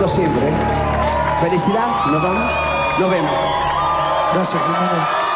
siempre. Felicidad, nos vamos. Nos vemos. Gracias, Jimena.